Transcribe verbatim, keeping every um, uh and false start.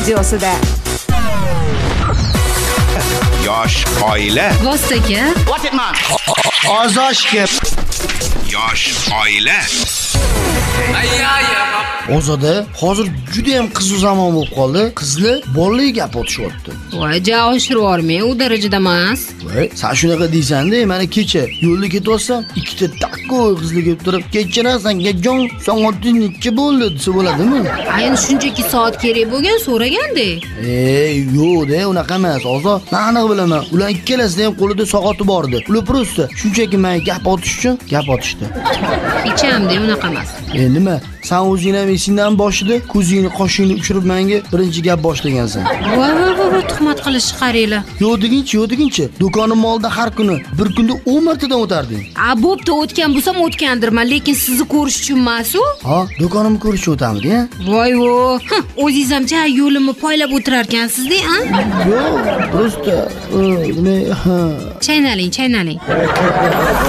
radiosida. Yosh oila. Vostoka. What it man? Ozoshga. Yosh oila. Ozoda hozir juda ham qiziq zamon bo'lib qoldi. Qizlar bolali gap otishyapti. Voy, ja oshirib yormay, u darajada emas. Voy, sen shunaqa deysan-da, mana kecha yo'lda ketyapsam, ikkita takkoy qizlar kelib turib, "Kechirasan, Gajon, soat necha bo'ldi?" desa bo'ladimi? Ayni shunchaki soat kerak bo'lgan so'raganda. Ey, yo'q-da, unaqa emas. Hozir men aniq bilaman. Ular ikkalasida ham qo'lida soati bor edi. Ular prosta shunchaki men gap otish uchun gap otishdi. Ichamda unaqa emas. E nima? Sen o'zing ham esingdan boshida ko'zingni, qoshingni uchirib menga birinchi gap boshlagansan. Voy, voy, voy, tuhmat qilish chiqaringlar. Yo'q deginchi, yo'q deginchi. Do'konim oldida har kuni bir kunda o'n martadan o'tarding. A, bo'pti, o'tgan bo'lsam o'tgandirman, lekin sizni ko'rish uchun emas-ku. Ha, do'konimni ko'rish uchun o'tamidi-ya? Voy, voy. O'zingiz ham ja yo'limni poylab o'tirar ekansiz-da, ha? Yo'q, prosta, nima, Chaynaling, chaynaling.